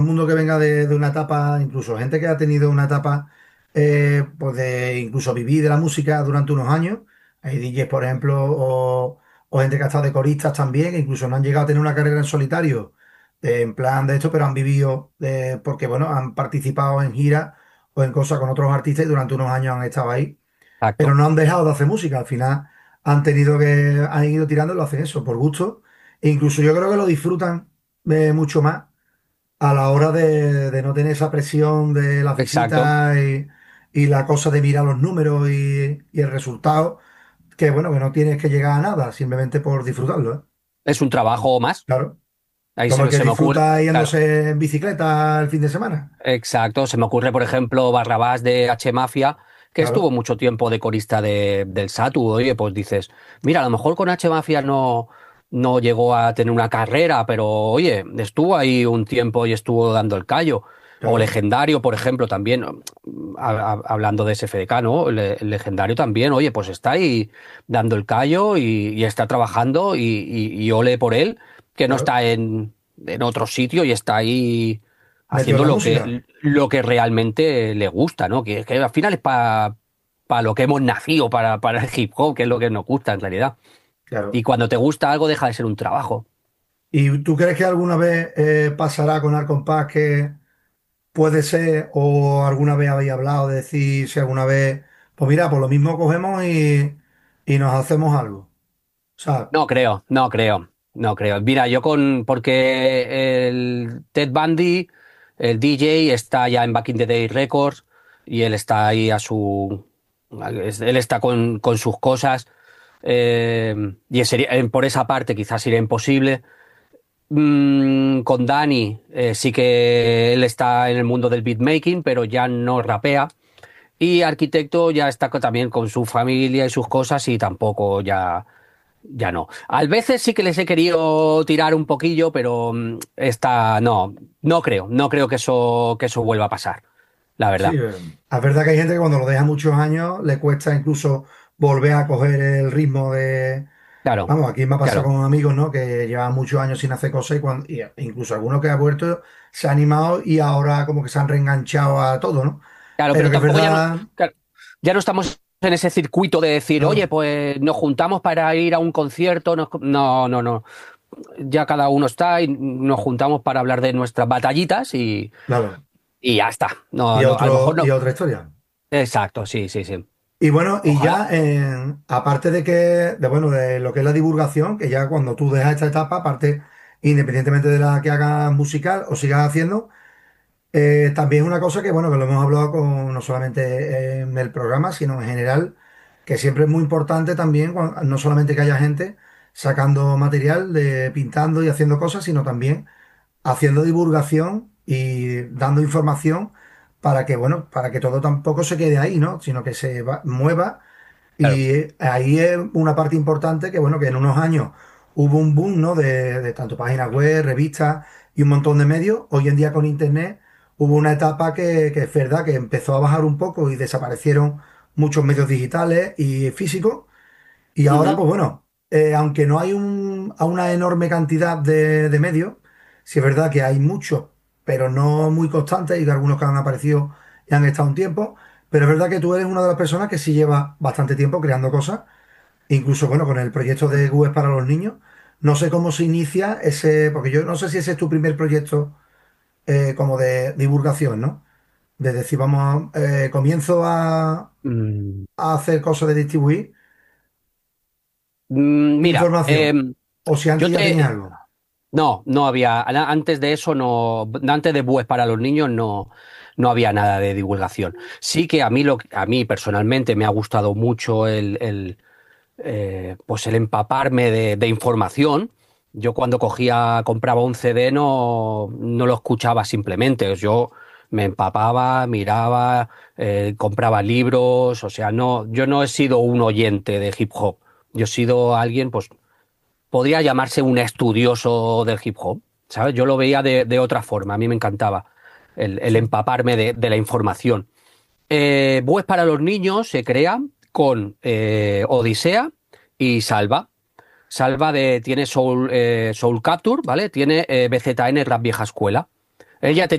el mundo que venga de una etapa, incluso gente que ha tenido una etapa, pues de incluso vivir de la música durante unos años. Hay DJs, por ejemplo, o gente que ha estado de coristas también, que incluso no han llegado a tener una carrera en solitario, en plan de esto, pero han vivido, porque, bueno, han participado en giras o en cosas con otros artistas y durante unos años han estado ahí, pero Exacto, no han dejado de hacer música. Al final han ido tirando y lo hacen eso, por gusto. E incluso yo creo que lo disfrutan mucho más a la hora de no tener esa presión de las exacto. visitas y la cosa de mirar los números y el resultado, que bueno, que no tienes que llegar a nada, simplemente por disfrutarlo, ¿eh? Es un trabajo más. Claro. Ahí Como el que se me ocurre, disfruta claro, yéndose en bicicleta el fin de semana. exacto. Se me ocurre, por ejemplo, Barrabás de H Mafia, que estuvo Claro, mucho tiempo de corista del Satu. Oye, pues dices, mira, a lo mejor con H Mafia no llegó a tener una carrera, pero oye, estuvo ahí un tiempo y estuvo dando el callo. O claro. Legendario, por ejemplo, también, hablando de SFDK, ¿no? El Legendario también, oye, pues está ahí dando el callo y está trabajando y ole por él, que no Claro. está en otro sitio y está ahí Metió haciendo la música. lo que realmente le gusta, ¿no? Que al final es para lo que hemos nacido, para el hip hop, que es lo que nos gusta en realidad. Claro. Y cuando te gusta algo, deja de ser un trabajo. ¿Y tú crees que alguna vez pasará con Arcompás que puede ser, o alguna vez habéis hablado de decir si alguna vez, pues mira, por lo mismo cogemos y nos hacemos algo? O sea, No creo, no creo, no creo. Mira, porque el Ted Bundy, el DJ, está ya en Back in the Day Records y él está ahí él está con sus cosas, y por esa parte quizás sería imposible. Con Dani, sí que él está en el mundo del beatmaking, pero ya no rapea. Y Arquitecto ya está también con su familia y sus cosas y tampoco ya no. A veces sí que les he querido tirar un poquillo, pero no creo que eso vuelva a pasar, la sí, verdad. es verdad que hay gente que cuando lo deja muchos años le cuesta incluso volver a coger el ritmo de... Claro, Vamos, aquí me ha pasado claro. con amigos, ¿no? Que llevan muchos años sin hacer cosas y incluso algunos que ha vuelto se ha animado y ahora como que se han reenganchado a todo, ¿no? Claro, Pero pero que es tampoco verdad, claro, ya no estamos en ese circuito de decir, oye, claro, pues nos juntamos para ir a un concierto. No, no, no. Ya cada uno está y nos juntamos para hablar de nuestras batallitas claro. y ya está. Y A lo mejor y no. otra historia. Exacto, sí, sí, sí. Y bueno, y Ojalá. ya aparte bueno, de lo que es la divulgación, que ya cuando tú dejas esta etapa, aparte, independientemente de la que hagas musical o sigas haciendo, también es una cosa que, bueno, que lo hemos hablado con, no solamente en el programa, sino en general, que siempre es muy importante también, no solamente que haya gente sacando material, pintando y haciendo cosas, sino también haciendo divulgación y dando información para que, bueno, para que todo tampoco se quede ahí, ¿no? Sino que mueva. Claro. Y ahí es una parte importante que, bueno, que en unos años hubo un boom, ¿no? De tanto páginas web, revistas y un montón de medios. Hoy en día con Internet hubo una etapa que es verdad que empezó a bajar un poco y desaparecieron muchos medios digitales y físicos. Y ahora, Ujú. pues bueno, aunque no hay a una enorme cantidad de medios, sí es verdad que hay muchos, pero no muy constantes y que algunos que han aparecido y han estado un tiempo. Pero es verdad que tú eres una de las personas que sí lleva bastante tiempo creando cosas, incluso, bueno, con el proyecto de GUES para los niños. No sé cómo se inicia ese, porque yo no sé si ese es tu primer proyecto como de divulgación, ¿no? De decir, comienzo Mm, a hacer cosas de distribuir Mira, información, o si yo antes ya tenías te... algo. No había, antes de eso no, antes de Bues para los niños no había nada de divulgación. Sí que a mí personalmente me ha gustado mucho pues el empaparme de información. Yo cuando compraba un CD no lo escuchaba simplemente. Yo me empapaba, miraba, compraba libros. O sea, yo no he sido un oyente de hip hop. Yo he sido alguien, pues, podría llamarse un estudioso del hip hop. ¿Sabes? Yo lo veía de otra forma. A mí me encantaba el Sí. empaparme de la información. Bues para los niños se crea con Odisea y Salva. Tiene Soul Capture, ¿vale? Tiene BZN Rap Vieja Escuela. Ella